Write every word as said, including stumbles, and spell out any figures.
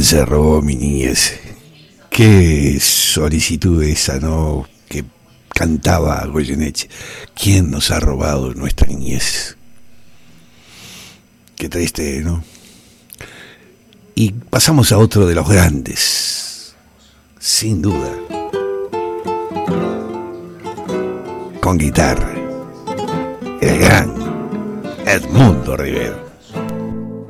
¿Quién se robó mi niñez? Qué solicitud esa, ¿no? Que cantaba Goyeneche. ¿Quién nos ha robado nuestra niñez? Qué triste, ¿no? Y pasamos a otro de los grandes, sin duda, con guitarra, el gran Edmundo Rivero.